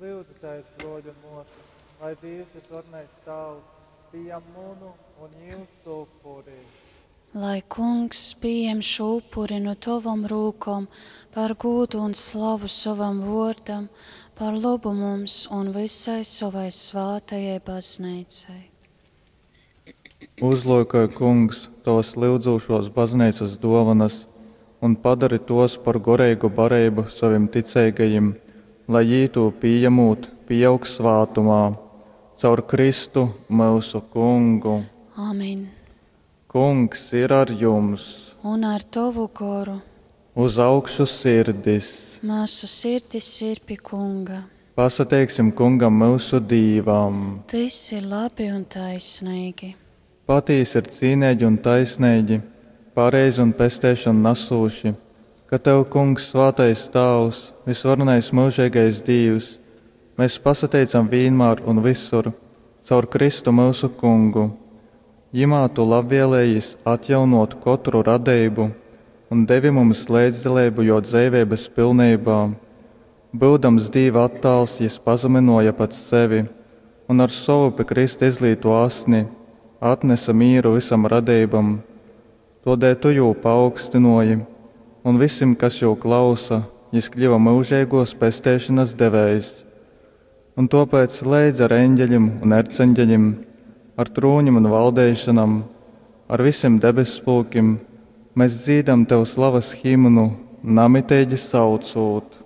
lūdzu Tēvs broļu mūsu, lai Dievs varnais tavs, pieņem mūnu un jūsu upuri. Lai Kungs pieņem šo upuri no tavam rūkom par godu un slavu savam vārdam, par labu mums un visai savai svētajai baznīcai. Uzlūkoja Kungs tos lūdzošos baznīcas dāvanas un padari tos par gorīgu barību saviem ticīgajiem, lai jītu pieņemot pieaug svātumā, caur Kristu mūsu Kungu. Amin. Kungs ir ar jums. Un ar tavu goru. Uz augšu sirdis. Mūsu sirdis ir pie Kunga. Pasateiksim Kungam mūsu dīvām. Tas ir labi un taisnīgi. Patīs ir cīnēģi un taisnēģi, pareizi un pestēšanu nasūši, ka Tev, Kungs, svātais Tavs, visvarnais mūžīgais Dievs, mēs pasateicam vienmēr un visur, caur Kristu mūsu Kungu. Jimā Tu labvēlējis atjaunot katru radību un devi mums līdzdalību jo dzīvības pilnībā. Būdams Dieva attāls, Jis pazeminoja pats sevi un ar savu pie Krista izlītu asni atnesa mīru visam radībam. Todēļ Tu jū paaugstinoji, un visim, kas jū klausa, Jis kļuva mūžīgos pestēšanas devējs. Un tāpēc leidz ar eņģeļiem un erceņģeļiem, ar trūņiem un valdēšanam, ar visiem debesspūkiem, mēs dzīdam Tev slavas himnu, namitēģi saucot.